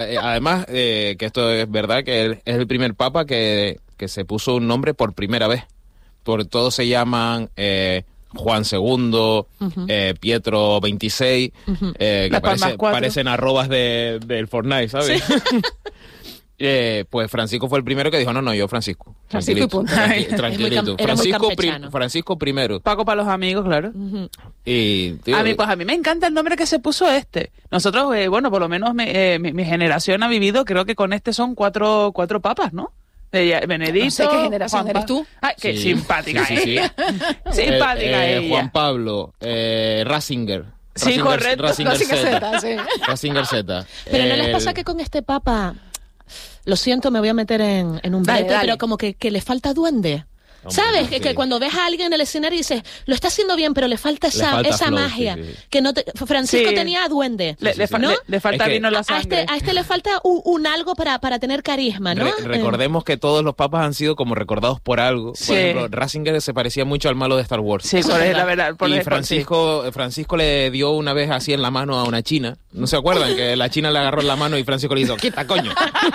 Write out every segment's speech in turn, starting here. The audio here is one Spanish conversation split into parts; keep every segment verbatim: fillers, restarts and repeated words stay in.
Eh, además, eh, que esto es verdad, que él es el primer papa que, que se puso un nombre por primera vez. Por todos se llaman eh, Juan segundo, uh-huh. eh, Pietro veintiséis, uh-huh. eh, que parece, parecen arrobas de, del Fortnite, ¿sabes? ¿Sí? Eh, pues Francisco fue el primero que dijo, no, no, yo Francisco. Francisco y punto. Tranqui, tranquilito. Francisco, pri- Francisco primero. Paco para los amigos, claro. Uh-huh. Y, tío, a mí, pues a mí me encanta el nombre que se puso este. Nosotros, eh, bueno, por lo menos me, eh, mi, mi generación ha vivido, creo que con este son cuatro, cuatro papas, ¿no? Eh, Benedicto. No sé qué generación Juan eres tú. Ay, qué sí, simpática, sí, sí, sí. Simpática eh, eh, ella. Juan Pablo, eh, Ratzinger. Sí, Ratzinger, correcto. Ratzinger Ratzinger Z. Z, sí. Ratzinger Z. Pero ¿no El- les pasa que con este papa, lo siento, me voy a meter en, en un Dale, brete, dale. pero como que, que le falta duende? Hombre, ¿Sabes? sí. Que, que cuando ves a alguien en el escenario y dices, lo está haciendo bien, pero le falta esa, Le falta esa flow, magia. sí, sí, sí. Que no te, Francisco Sí. tenía duende. Le, Sí, le sí, fa- sí. ¿no? le- le falta Es que vino en la A sangre. este, a este le falta un, un algo para, para tener carisma, ¿no? Re- Eh, recordemos que todos los papas han sido como recordados por algo. Sí. Por ejemplo, Ratzinger se parecía mucho al malo de Star Wars. Sí, por la verdad. Por y por- Francisco, Francisco le dio una vez así en la mano a una china. ¿No se acuerdan? Que la china le agarró en la mano y Francisco le hizo, ¡quita, coño!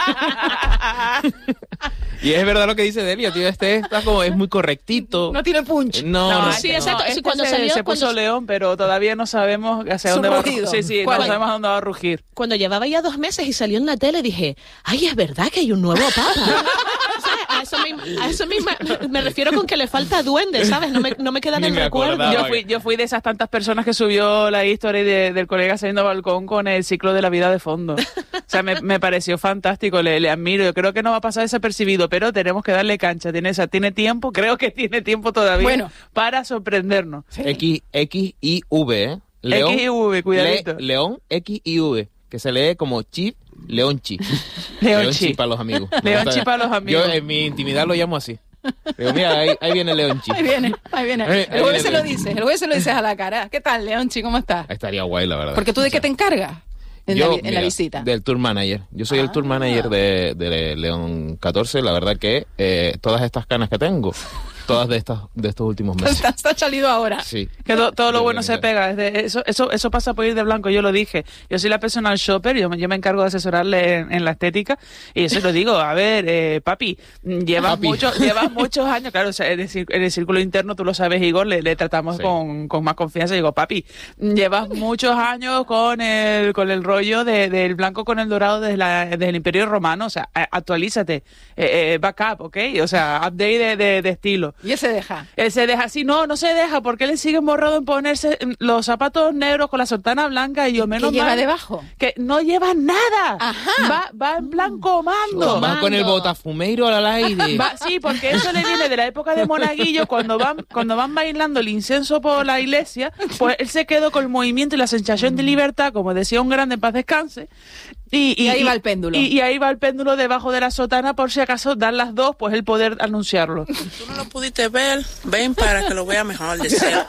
Y es verdad lo que dice Delia, tío. Este está como, es muy correctito. no tiene punch. No, No, no, sí, este no. exacto. Sí, Este cuando se, salió- se puso cuando- león, pero todavía no sabemos hacia Su dónde va a rugido. rugir. Sí, sí, no ¿Cuál? sabemos a dónde va a rugir. Cuando llevaba ya dos meses y salió en la tele, dije, ay, es verdad que hay un nuevo papa. ¿Sabes? A eso, mismo, a eso mismo me refiero con que le falta duende, ¿sabes? No me, no me queda en Ni el me recuerdo. acordaba. Yo fui, yo fui de esas tantas personas que subió la historia de- del colega saliendo al balcón con el ciclo de la vida de fondo. O sea, me, me pareció fantástico, le, le admiro. Yo creo que no va a pasar desapercibido, pero tenemos que darle cancha. Tiene, o sea, tiene tiempo, creo que tiene tiempo todavía Bueno. para sorprendernos. X, X, I, V, ¿eh? León, X y V, cuidadito. Le- León, X, I, V. Que se lee como Chip, Leonchi. Leonchi. para los amigos. Leonchi para los amigos. Yo en mi intimidad lo llamo así. Digo, mira, ahí, ahí viene Leonchi. Ahí viene, ahí viene. Ahí- ahí El jueves viene se lo Leonchi. dices, el jueves se lo dices a la cara. ¿Qué tal, Leonchi? ¿Cómo estás? Estaría guay, la verdad. Porque tú de O sea, qué te encargas en, yo, la, vi- en la mira, visita. Del tour manager. Yo soy Ah. el tour manager de, de León catorce. La verdad que eh, todas estas canas que tengo, todas de estas de estos últimos meses. Está, está salido ahora. Sí. Que to- todo lo De bueno verdad. se pega. Es de- eso, eso, eso pasa por ir de blanco, yo lo dije. Yo soy la personal shopper, yo me, yo me encargo de asesorarle en, en la estética. Y eso lo digo, a ver, eh, papi, llevas, Papi. Mucho, llevas muchos años, claro, o sea, en, el, cir- en el círculo interno, tú lo sabes, Igor, le, le tratamos Sí. con, con más confianza. Digo, papi, llevas muchos años con el, con el rollo de, del blanco con el dorado desde, la, desde el Imperio Romano. O sea, a- actualízate, eh, eh, backup, ¿ok? O sea, update de, de, de estilo. Y él se deja. Él se deja así, no, no se deja, porque él sigue morrado en ponerse los zapatos negros con la sotana blanca y yo menos ¿Qué lleva mal debajo? que no lleva nada. Ajá. Va, va en plan comando. Toma. Va con el Mando. botafumeiro al aire. Va- sí, porque eso le viene de la época de Monaguillo, cuando van, cuando van bailando el incenso por la iglesia, pues él se quedó con el movimiento y la sensación de libertad, como decía un grande en paz descanse. Y, Y ahí va el péndulo. Y, y ahí va el péndulo debajo de la sotana, por si acaso dan las dos, pues el poder anunciarlo. Tú no lo pudiste ver, ven para que lo vea mejor de cerca.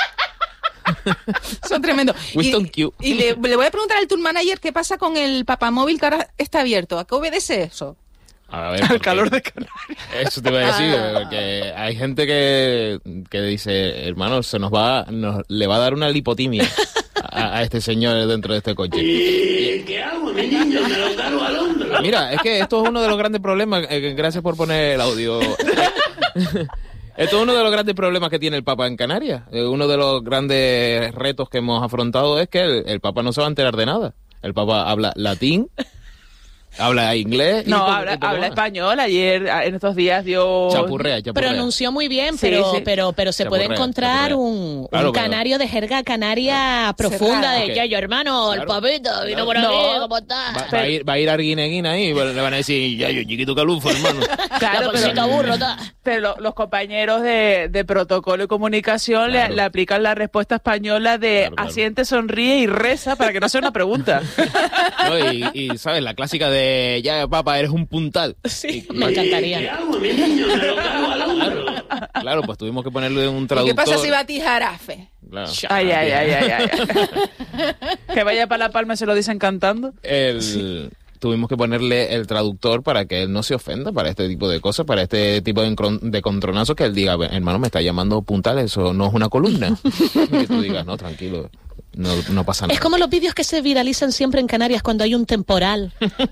Son tremendos. Winston y Q. y le, le voy a preguntar al tour manager qué pasa con el papamóvil que ahora está abierto. ¿A qué obedece eso? A ver, Al porque- calor de Canarias. Eso te iba a decir, Ah. porque hay gente que, que dice, hermano, se nos va, nos, le va a dar una lipotimia a, a este señor dentro de este coche. ¿Y qué hago, mi niño? Me lo cargo al hombro. Mira, es que esto es uno de los grandes problemas, eh, gracias por poner el audio. Esto es uno de los grandes problemas que tiene el Papa en Canarias. Eh, Uno de los grandes retos que hemos afrontado es que el, el Papa no se va a enterar de nada. El Papa habla latín, habla inglés y No, poco- habla, y poco habla más. español. Ayer, en estos días, dio... Chapurrea, chapurrea. Pronunció muy bien, Sí, pero, sí. pero, pero se puede Chapurrea, encontrar chapurrea. un, Claro, un pero- canario de jerga canaria profunda Cerrada. de Ok. que yo, hermano, el Claro. papito vino por aquí, No. ¿cómo está? Va, va a ir, va a ir Arguineguín ahí y le van a decir, ya yo, chiquito calufo, hermano. Claro, La bolsita pero, burro, ta. pero lo- los compañeros de, de protocolo y comunicación le- Claro. le, aplican la respuesta española de Claro, claro. asiente, sonríe y reza para que no sea una pregunta. ¿No? Y, y, ¿sabes? La clásica de, ya, papá, eres un puntal. Sí, Y- me ¿Qué encantaría. hago, mi niño? Me lo cargo al hombro. Claro, pues tuvimos que ponerle un ¿Y traductor. qué pasa si va a ti jarafe? Claro. Ay, ay, ay, ay, ay. Que vaya para La Palma y se lo dicen cantando. El, Tuvimos que ponerle el traductor para que él no se ofenda para este tipo de cosas, para este tipo de, encron- de contronazos, que él diga, hermano, me está llamando puntal, eso no es una columna. Y que tú digas, no, tranquilo, no, no pasa nada. Es como los vídeos que se viralizan siempre en Canarias cuando hay un temporal.